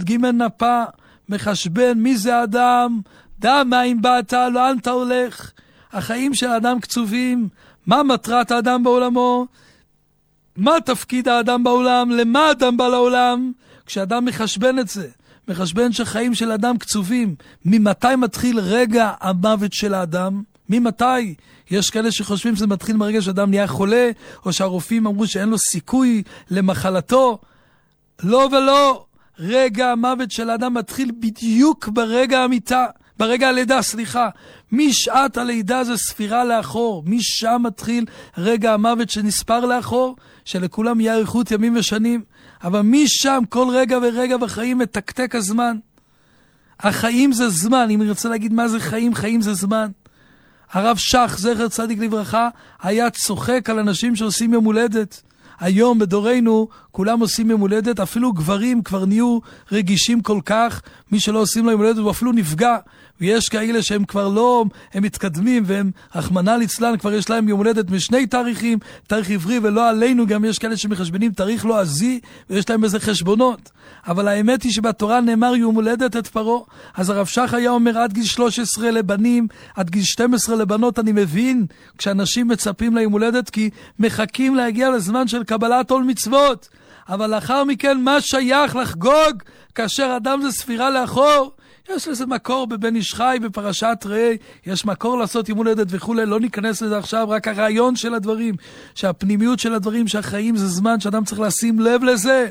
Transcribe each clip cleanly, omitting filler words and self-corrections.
ג' נפה, מחשבן מי זה אדם, דע מאין באת, לאן אתה הולך. החיים של האדם קצובים, מה מטרת האדם בעולמו, מה תפקיד האדם בעולם, למה אדם בא לעולם. כשאדם מחשבן את זה, מחשבן שחיים של אדם קצובים, ממתי מתחיל רגע המוות של האדם? ממתי? יש כאלה שחושבים שזה מתחיל מרגע שאדם נהיה חולה, או שהרופאים אמרו שאין לו סיכוי למחלתו. לא ולא, רגע המוות של האדם מתחיל בדיוק ברגע המיטה, ברגע הלידה, סליחה. משעת הלידה זה ספירה לאחור, משם מתחיל רגע המוות שנספר לאחור, שלכולם יהיה אריכות ימים ושנים, אבל משם כל רגע ורגע בחיים מתקתק הזמן. החיים זה זמן, אם אני רוצה להגיד מה זה חיים, חיים זה זמן. הרב שך, זכר צדיק לברכה, היה צוחק על אנשים שעושים יום הולדת. היום בדורנו כולם עושים יום הולדת, אפילו גברים כבר נהיו רגישים כל כך, מי שלא עושים לו יום הולדת הוא אפילו נפגע, ויש כאלה שהם כבר לא, הם מתקדמים והם רחמנא ליצלן, כבר יש להם יום הולדת משני תאריכים, תאריך עברי ולא עלינו, גם יש כאלה שמחשבנים תאריך לא עזי ויש להם איזה חשבונות. אבל האמת היא שבתורה נאמר יום הולדת את פרעה. אז הרב שך היה אומר עד גיל 13 לבנים, עד גיל 12 לבנות. אני מבין כשאנשים מצפים ליום הולדת כי מחכים להגיע לזמן של קבלת עול מצוות, אבל לאחר מכן מה שייך לחגוג כאשר אדם זה ספירה לאחור? יש לזה מקור בבן איש חי, בפרשת ראה, יש מקור לעשות יום הולדת וכו', לא ניכנס לזה עכשיו, רק הרעיון של הדברים, שהפנימיות של הדברים, שהחיים זה זמן שאדם צריך לשים לב לזה.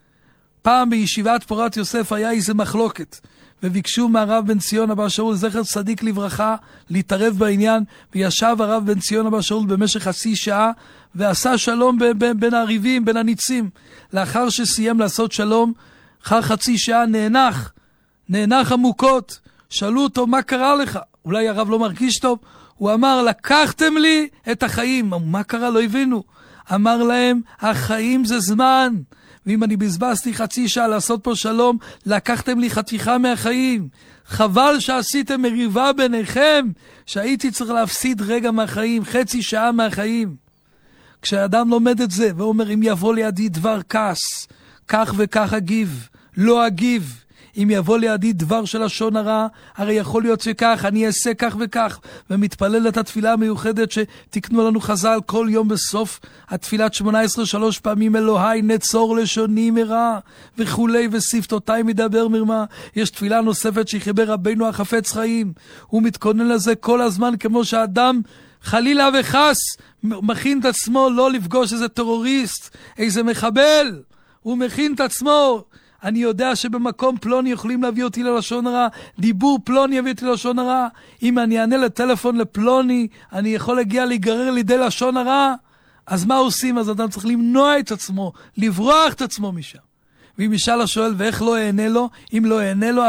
פעם בישיבת פורת יוסף היה איזה מחלוקת, וביקשו מהרב בן ציון אבא שאול, זכר צדיק לברכה, להתערב בעניין, וישב הרב בן ציון אבא שאול במשך חצי שעה, ועשה שלום בין הריבים, בין הניצים. לאחר שסיים לעשות שלום, אחר חצי שעה נאנח עמוקות. שאלו אותו, מה קרה לך? אולי הרב לא מרגיש טוב. הוא אמר, לקחתם לי את החיים. מה קרה? לא הבינו. אמר להם, החיים זה זמן. ואם אני בזבזתי חצי שעה לעשות פה שלום, לקחתם לי חתיכה מהחיים. חבל שעשיתם מריבה ביניכם, שהייתי צריך להפסיד רגע מהחיים, חצי שעה מהחיים. כשאדם לומד את זה ואומר, אם יבוא לידי דבר כעס, כך וכך אגיב, לא אגיב. אם יבוא לידי דבר של לשון הרע, הרי יכול להיות שכך, אני אעשה כך וכך, ומתפלל את התפילה המיוחדת שתקנו לנו חז"ל כל יום בסוף התפילת 18 3 פעמים, אלוהי נצור לשוני מרע וכולי, ושפתותיי מדבר מרמה. יש תפילה נוספת שחיבר רבינו החפץ חיים, הוא מתכונן לזה כל הזמן, כמו שאדם חלילה וחס מכין את עצמו לא לפגוש איזה טרוריסט, איזה מחבל, הוא מכין את עצמו. אני יודע שבמקום פלוני יכולים להביא אותי ללשון הרע, דיבור פלוני יביא אותי ללשון הרע, אם אני אענה לטלפון לפלוני, אני יכול להיגרר לידי לשון הרע. אז מה עושים? אז אדם צריך למנוע את עצמו, לברוח את עצמו משם. ואם ישאל השואל, ואיך לא יענה לו? אם לא יענה לו,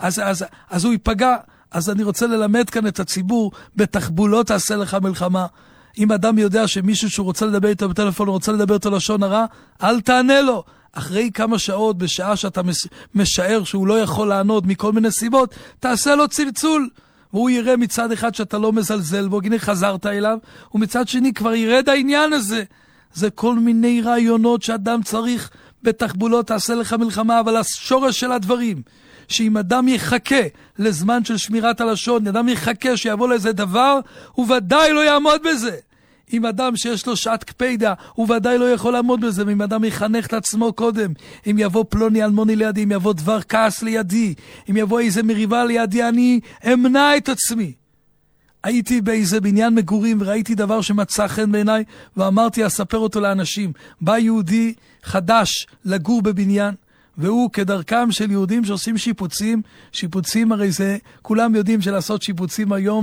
אז הוא ייפגע. אז אני רוצה ללמד כאן את הציבור, בתחבולות תעשה לך מלחמה. אם אדם יודע שמישהו שהוא רוצה לדבר איתו בטלפון, הוא רוצה לדבר איתו לשון הרע, אל תענה לו. אחרי כמה שעות, בשעה שאתה משער שהוא לא יכול לענות מכל מיני סיבות, תעשה לו צלצול. והוא יראה מצד אחד שאתה לא מזלזל בו, הנה חזרת אליו, ומצד שני כבר ירד העניין הזה. זה כל מיני רעיונות שאדם צריך בתחבולות תעשה לך מלחמה, אבל השורש של הדברים, שאם אדם יחכה לזמן של שמירת הלשון, אדם יחכה שיבוא לאיזה דבר, הוא ודאי לא יעמוד בזה. אם אדם שיש לו שעת קפידה, הוא ודאי לא יכול לעמוד בזה. אם אדם יחנך את עצמו קודם, אם יבוא פלוני אלמוני לידי, אם יבוא דבר כעס לידי, אם יבוא איזה מריבה לידי, אני אמנע את עצמי. הייתי באיזה בניין מגורים וראיתי דבר שמצא חן בעיניי, ואמרתי אספר אותו לאנשים. בא יהודי חדש לגור בבניין, והוא כדרכם של יהודים שעושים שיפוצים הרי זה, כולם יודעים שלעשות שיפוצים היום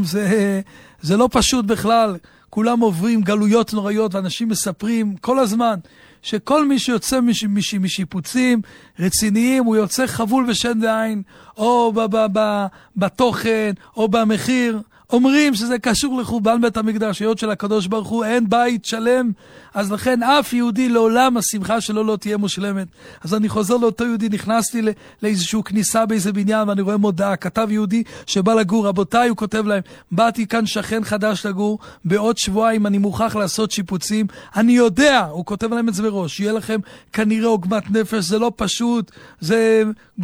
זה לא פשוט בכלל. כולם עוברים גלויות נוראיות, ואנשים מספרים כל הזמן שכל מי שיוצא משיפוצים רציניים, הוא יוצא חבול ושן דעין, או בתוכן, או במחיר. אומרים שזה קשור לחורבן בית המקדש, היות של הקדוש ברוך הוא אין בית שלם, אז לכן אף יהודי לעולם השמחה שלו לא תהיה מושלמת. אז אני חוזר לאותו יהודי, נכנסתי לאיזשהו כניסה באיזה בניין, ואני רואה מודעה, כתב יהודי שבא לגור, רבותיי, הוא כותב להם, באתי כאן שכן חדש לגור, בעוד שבועיים אני מוכרח לעשות שיפוצים, אני יודע, הוא כותב להם את זה בראש, יהיה לכם כנראה עוגמת נפש, זה לא פשוט, זה